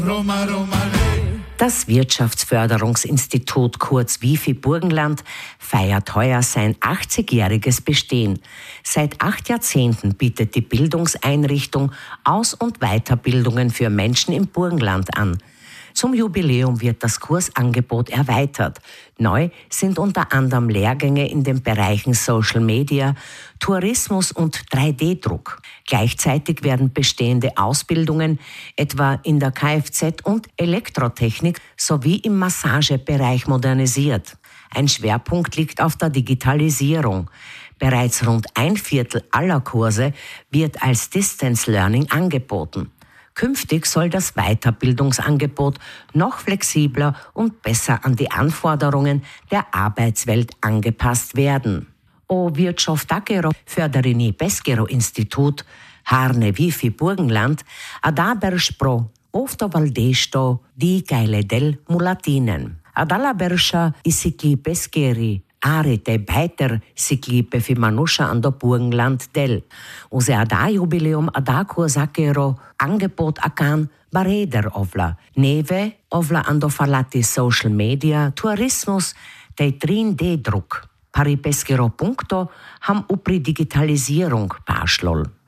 Roma, Roma, Das Wirtschaftsförderungsinstitut, kurz WIFI Burgenland, feiert heuer sein 80-jähriges Bestehen. Seit 8 Jahrzehnten bietet die Bildungseinrichtung Aus- und Weiterbildungen für Menschen im Burgenland an. Zum Jubiläum wird das Kursangebot erweitert. Neu sind unter anderem Lehrgänge in den Bereichen Social Media, Tourismus und 3D-Druck. Gleichzeitig werden bestehende Ausbildungen, etwa in der Kfz- und Elektrotechnik sowie im Massagebereich modernisiert. Ein Schwerpunkt liegt auf der Digitalisierung. Bereits rund 1/4 aller Kurse wird als Distance Learning angeboten. Künftig soll das Weiterbildungsangebot noch flexibler und besser an die Anforderungen der Arbeitswelt angepasst werden. O Wirtschaftakero Förderini Beskero Institut, Harne WIFI Burgenland, Adaberspro, Ofto Valdesto, di Geile del Mulatinen. Adalaberscha isikli Beskeri, Arete beiter siklipe fi manusha an der Burgenland del. Ose ada jubileum ada kursakero angebot akan bareder ovla. Neve ovla ando falati social media, tourismus, dei 3D-Druck. Paripeskero punkto ham upri digitalisierung paschlol.